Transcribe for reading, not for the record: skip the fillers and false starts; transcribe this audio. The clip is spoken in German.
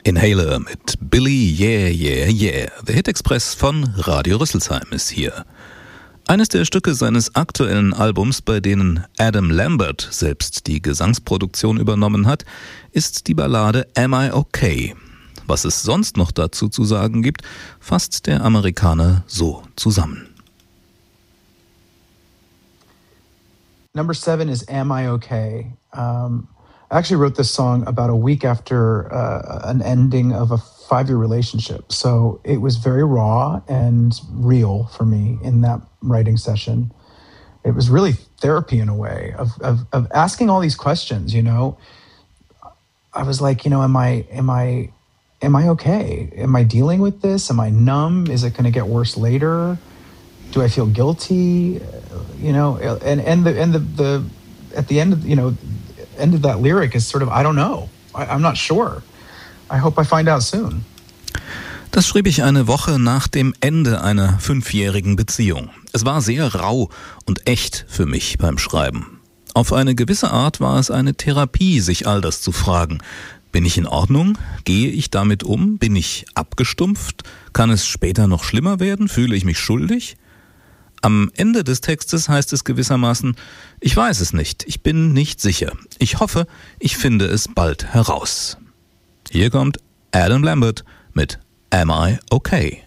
Inhaler mit Billy Yeah Yeah Yeah. Der Hit-Express von Radio Rüsselsheim ist hier. Eines der Stücke seines aktuellen Albums, bei denen Adam Lambert selbst die Gesangsproduktion übernommen hat, ist die Ballade Am I Okay? Was es sonst noch dazu zu sagen gibt, fasst der Amerikaner so zusammen. Number 7 is Am I Okay? I actually wrote this song about a week after an ending of a 5-year relationship. So it was very raw and real for me in that writing session. It was really therapy in a way of asking all these questions, you know. I was like, you know, am I okay? Am I dealing with this? Am I numb? Is it going to get worse later? Do I feel guilty? You know, and the at the end of, you know, end of that lyric is sort of, I don't know. I'm not sure. I hope I find out soon. Das schrieb ich eine Woche nach dem Ende einer 5-jährigen Beziehung. Es war sehr rau und echt für mich beim Schreiben. Auf eine gewisse Art war es eine Therapie, sich all das zu fragen. Bin ich in Ordnung? Gehe ich damit um? Bin ich abgestumpft? Kann es später noch schlimmer werden? Fühle ich mich schuldig? Am Ende des Textes heißt es gewissermaßen, ich weiß es nicht, ich bin nicht sicher. Ich hoffe, ich finde es bald heraus. Hier kommt Adam Lambert mit Am I Okay?